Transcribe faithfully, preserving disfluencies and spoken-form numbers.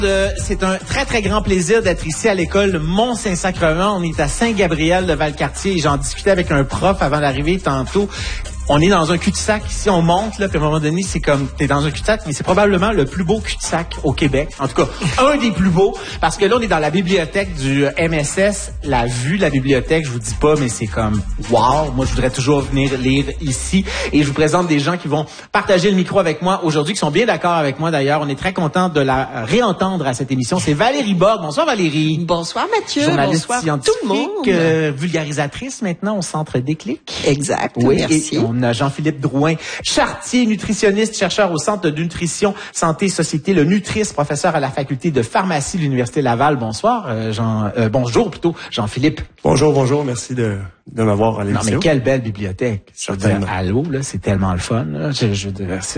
Euh, c'est un très, très grand plaisir d'être ici à l'école Mont-Saint-Sacrement. On est à Saint-Gabriel de Valcartier et j'en discutais avec un prof avant d'arriver tantôt. On est dans un cul-de-sac. Ici, on monte, là, puis à un moment donné, c'est comme, t'es dans un cul-de-sac, mais c'est probablement le plus beau cul-de-sac au Québec. En tout cas, un des plus beaux, parce que là, on est dans la bibliothèque du M S S. La vue de la bibliothèque, je vous dis pas, mais c'est comme, wow! Moi, je voudrais toujours venir lire ici. Et je vous présente des gens qui vont partager le micro avec moi aujourd'hui, qui sont bien d'accord avec moi d'ailleurs. On est très content de la réentendre à cette émission. C'est Valérie Borde. Bonsoir, Valérie. Bonsoir, Mathieu. Journaliste Bonsoir, scientifique, tout le monde. Euh, vulgarisatrice maintenant au Centre Déclic. Exact. Oui, merci. Et on a Jean-Philippe Drouin, chartier, nutritionniste, chercheur au Centre de nutrition, santé et société, le Nutris, professeur à la faculté de pharmacie de l'Université Laval. Bonsoir, euh, Jean, euh, bonjour plutôt, Jean-Philippe. Bonjour, bonjour, merci de, de m'avoir à l'émission. Non, mais quelle belle bibliothèque. Je veux dire, allô, là, c'est tellement le fun, là. Je, je veux dire,